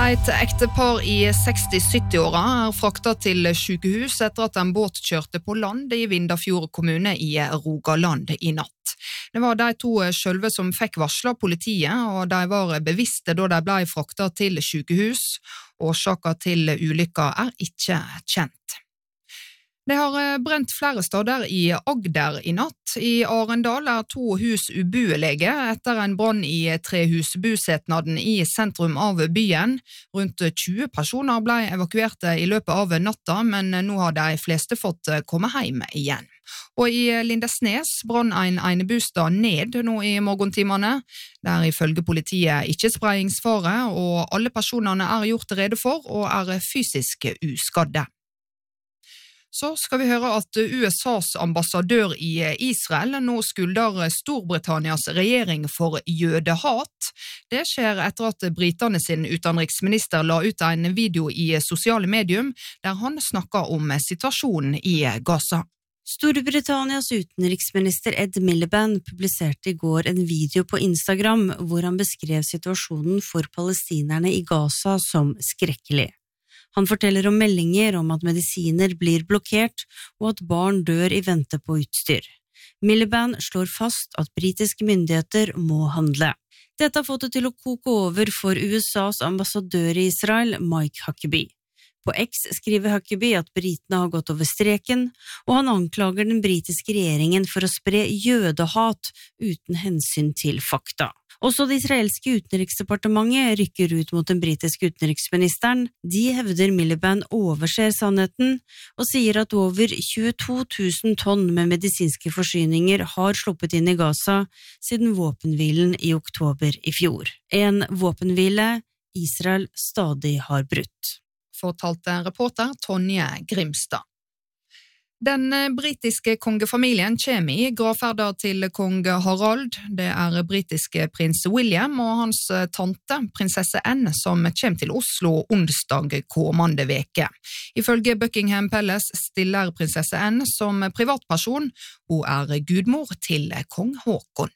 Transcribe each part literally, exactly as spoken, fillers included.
Et ektepar i seksti-sytti-åra er fraktet til sykehus etter at en båt kjørte på land i Vindafjord kommune i Rogaland i natt. Det var de to sjølve som fikk varslet politiet, og de var bevisste da de ble fraktet til sykehus. Årsaken til ulykka er ikke kjent. Det har brent flere steder i Agder i natt. I Arendal er to hus ubuelige etter en brann i trehusbusetnaden i sentrum av byen. Rundt tjue personer ble evakuerte i løpet av natta, men nå har de fleste fått komme hjem igjen. Og i Lindesnes brann en enebostad ned nå i morgentimene. Det er ifølge politiet ikke spreiingsfare, og alle personene er gjort rede for og er fysisk uskadde. Så skal vi høre at U S A's ambassadør i Israel nå skulder Storbritannias regjering for jødehat. Det skjer etter at britene sin utenriksminister la ut en video i sosiale medium der han snakker om situasjonen i Gaza. Storbritannias utenriksminister Ed Miliband publiserte i går en video på Instagram hvor han beskrev situasjonen for palestinerne i Gaza som skrekkelig. Han forteller om meldinger om at medisiner blir blokkert og at barn dør i vente på utstyr. Miliband slår fast at britiske myndigheter må handle. Dette har fått det til å koke over for U S A's ambassadør i Israel, Mike Huckabee. På X skriver Huckabee at britene har gått over streken, og han anklager den britiske regjeringen for å spre jødehat uten hensyn til fakta. Også det israelske utenriksdepartementet rykker ut mot den britiske utenriksministeren. De hevder Miliband overser sannheten, og sier at over tjueto tusen tonn med medisinske forsyninger har sluppet inn i Gaza siden våpenhvilen i oktober i fjor. En våpenhvile Israel stadig har brutt. Fortalte reporter Tonje Grimstad. Den britiske kongefamilien kommer i gravferda til kong Harald. Det er britiske prins William og hans tante, prinsesse Anne, som kommer til Oslo onsdag kommende veke. Ifølge Buckingham Palace stiller prinsesse Anne som privatperson. Hun er gudmor til kong Håkon.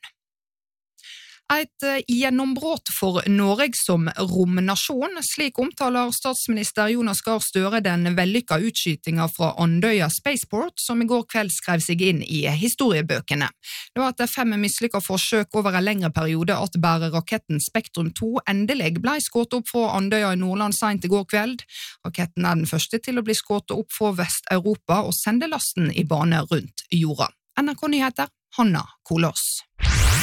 Et gjennombrott for Norge som romnasjon, slik omtaler statsminister Jonas Gahr Støre den vellykka utskytinga fra Andøya Spaceport, som i går kveld skrev seg inn i historiebøkene. Det var etter fem mislykka forsøk over en lengre periode at bæreraketten Spektrum to endelig ble skutt opp fra Andøya i Nordland sent i går kveld. Raketten er den første til å bli skutt opp fra Vest-Europa og sende lasten i bane rundt jorda. N R K Nyheter, Hanna Kolås.